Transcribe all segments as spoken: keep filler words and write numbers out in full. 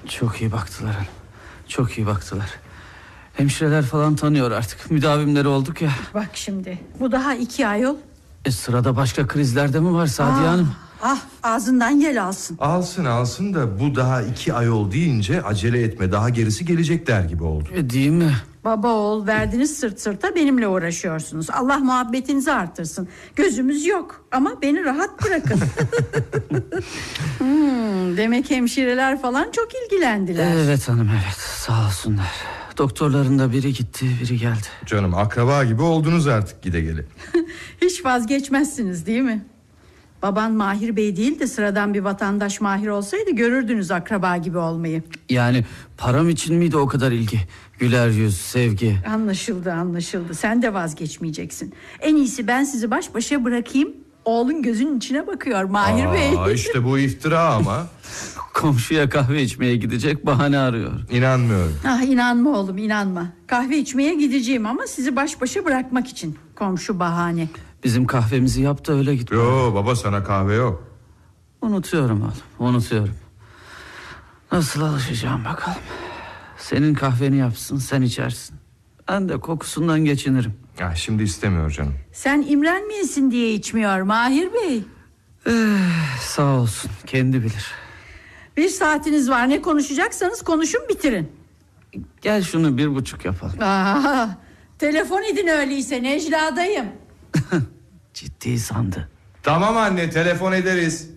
Çok iyi baktılar hanım. Çok iyi baktılar. Hemşireler falan tanıyor artık. Müdavimleri olduk ya. Bak şimdi bu daha iki ayol. E sırada başka krizlerde mi var Sadiye Aa, Hanım? Ah ağzından yel alsın. Alsın alsın da bu daha iki ay ol deyince acele etme, daha gerisi gelecek der gibi oldu. E, değil mi? Baba oğul verdiniz sırt sırta benimle uğraşıyorsunuz. Allah muhabbetinizi artırsın. Gözümüz yok ama beni rahat bırakın. hmm, demek hemşireler falan çok ilgilendiler. Evet hanım, evet, sağ olsunlar. Doktorların da biri gitti biri geldi. Canım akraba gibi oldunuz artık gide gele. Hiç vazgeçmezsiniz değil mi? Baban Mahir Bey değil de sıradan bir vatandaş Mahir olsaydı görürdünüz akraba gibi olmayı. Yani param için miydi o kadar ilgi? Güler yüz, sevgi. Anlaşıldı anlaşıldı, sen de vazgeçmeyeceksin. En iyisi ben sizi baş başa bırakayım. Oğlun gözünün içine bakıyor Mahir Aa, Bey. işte bu iftira ama. Komşuya kahve içmeye gidecek bahane arıyor. İnanmıyorum. Ah inanma oğlum inanma. Kahve içmeye gideceğim ama sizi baş başa bırakmak için. Komşu bahane. Bizim kahvemizi yap da öyle git. Yo baba, sana kahve yok. Unutuyorum oğlum, unutuyorum. Nasıl alışacağım bakalım. Senin kahveni yapsın, sen içersin. Ben de kokusundan geçinirim. Ya şimdi istemiyor canım. Sen imrenmeyesin diye içmiyor Mahir Bey. Eh, sağ olsun, kendi bilir. Bir saatiniz var, ne konuşacaksanız konuşun bitirin. Gel şunu bir buçuk yapalım. Aa, telefon edin öyleyse, Necla'dayım. Ciddi sandı. Tamam anne, telefon ederiz.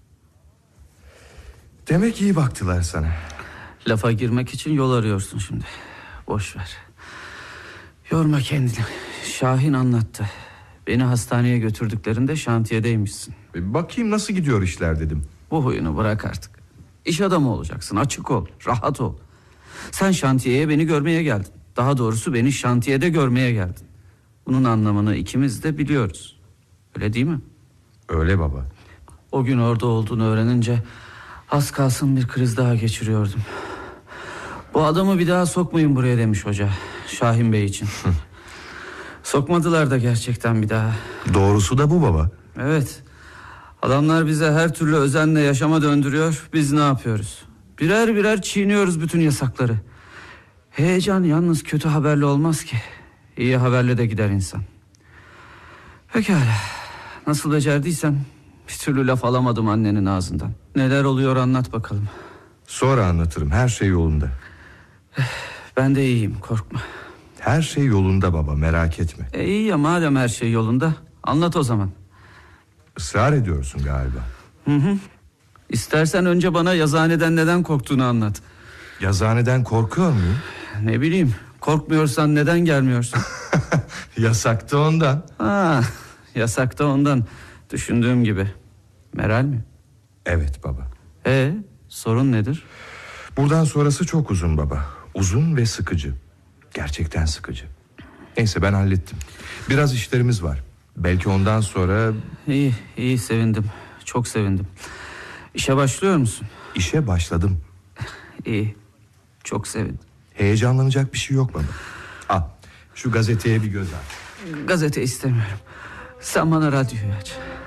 Demek iyi baktılar sana. Lafa girmek için yol arıyorsun şimdi. Boş ver. Yorma kendini. Şahin anlattı. Beni hastaneye götürdüklerinde şantiyedeymişsin. Bir bakayım nasıl gidiyor işler dedim. Bu huyunu bırak artık. İş adamı olacaksın, açık ol, rahat ol. Sen şantiyeye beni görmeye geldin. Daha doğrusu beni şantiyede görmeye geldin. Bunun anlamını ikimiz de biliyoruz. Öyle değil mi? Öyle baba. O gün orada olduğunu öğrenince az kalsın bir kriz daha geçiriyordum. Bu adamı bir daha sokmayın buraya demiş hoca, Şahin Bey için. Sokmadılar da gerçekten bir daha. Doğrusu da bu baba. Evet. Adamlar bize her türlü özenle yaşama döndürüyor. Biz ne yapıyoruz? Birer birer çiğniyoruz bütün yasakları. Heyecan yalnız kötü haberle olmaz ki. İyi haberle de gider insan. Pekala. Nasıl becerdiysen bir türlü laf alamadım annenin ağzından. Neler oluyor anlat bakalım. Sonra anlatırım, her şey yolunda. Ben de iyiyim, korkma. Her şey yolunda baba, merak etme. E iyi ya, madem her şey yolunda anlat o zaman. Israr ediyorsun galiba. Hı hı. İstersen önce bana yazıhaneden neden korktuğunu anlat. Yazıhaneden korkuyor muyum? Ne bileyim, korkmuyorsan neden gelmiyorsun? Yasaktı ondan. Ha, yasakta ondan. Düşündüğüm gibi. Meral mi? Evet baba. E sorun nedir? Buradan sonrası çok uzun baba. Uzun ve sıkıcı. Gerçekten sıkıcı. Neyse, ben hallettim. Biraz işlerimiz var. Belki ondan sonra... İyi, iyi, sevindim. Çok sevindim. İşe başlıyor musun? İşe başladım. İyi, çok sevindim. Heyecanlanacak bir şey yok baba. Al, şu gazeteye bir göz at. Gazete istemiyorum. Sen bana radyoyu aç.